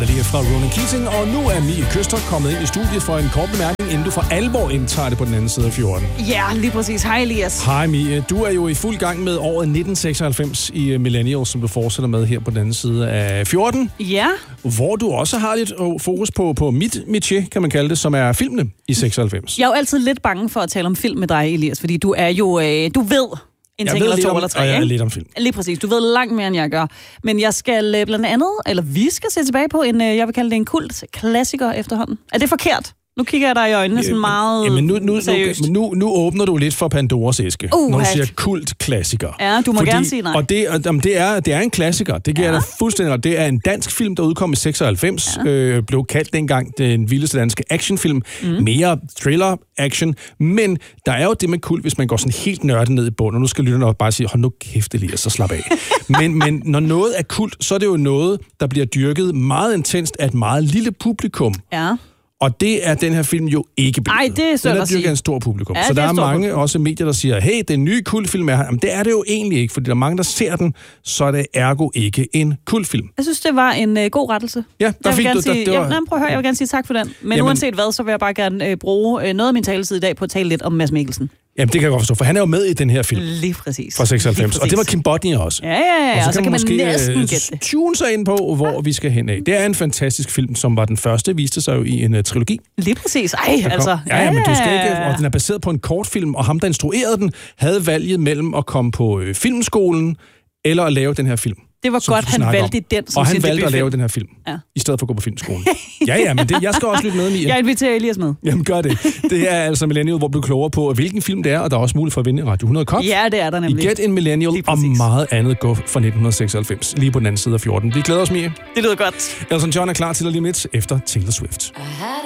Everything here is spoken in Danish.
Der ligger fra Ronan Keating, og nu er Mie Køster kommet ind i studiet for en kort bemærkning, inden du for alvor indtager det på den anden side af 14. Ja, lige præcis. Hej Elias. Hej Mie. Du er jo i fuld gang med året 1996 i Millennials, som du fortsætter med her på den anden side af 14. Ja. Hvor du også har lidt fokus på mit métier, kan man kalde det, som er filmene i 96. Jeg er jo altid lidt bange for at tale om film med dig, Elias, fordi du er jo, du ved en ting eller to eller tre, ikke? Jeg ved lidt om film. Lige præcis. Du ved langt mere, end jeg gør. Men jeg skal blandt andet, eller vi skal se tilbage på en, jeg vil kalde det en kult klassiker efterhånden. Er det forkert? Nu kigger jeg dig i øjnene sådan meget seriøst. Nu åbner du lidt for Pandoras æske, når du siger kult klassiker. Ja, du må gerne sige nej. Og det er en klassiker. Det giver dig fuldstændig. Det er en dansk film, der udkom i 96. Blev kaldt dengang den vildeste danske actionfilm. Mere thriller-action. Men der er jo det med kult, hvis man går sådan helt nørdet ned i bunden. Og nu skal lytterne også bare sige, hold nu kæft, Elias, så slap af. men når noget er kult, så er det jo noget, der bliver dyrket meget intenst af et meget lille publikum. Ja. Og det er den her film jo ikke blevet. Nej, det er sødt at sige. Den er dyrket en stor publikum. Ja, så der er mange også medier, der siger, hey, den nye kultfilm er her. Jamen, det er det jo egentlig ikke, fordi der er mange, der ser den, så er det ergo ikke en kultfilm. Jeg synes, det var en god rettelse. Ja, der fik du... Prøv at høre, jeg vil gerne sige tak for den. Men uanset hvad, så vil jeg bare gerne bruge noget af min taletid i dag på at tale lidt om Mads Mikkelsen. Jamen, det kan jeg godt forstå, for han er jo med i den her film. Lige præcis. Fra 96. Og det var Kim Bodnia også. Ja. Og så kan man måske gætte det. tune sig ind på, hvor vi skal hen af. Det er en fantastisk film, som var den første, viste sig jo i en trilogi. Lige præcis. Altså. Ja, men du skal ikke... Og den er baseret på en kortfilm, og ham, der instruerede den, havde valget mellem at komme på filmskolen eller at lave den her film. Det var godt, han valgte den som og han sin valgte at lave den her film, i stedet for at gå på filmskolen. Ja, men jeg skal også lytte med, Mia. Jeg inviterer Elias med. Jamen, gør det. Det er altså Millennial, hvor du klogere på, hvilken film det er, og der er også mulighed for at vinde Radio 100 Kop. Ja, det er der nemlig. I Get in Millennial og meget andet gå fra 1996, lige på den anden side af 14. Vi glæder os, Mia. Det lyder godt. Elton John er klar til at lige lidt efter Taylor Swift.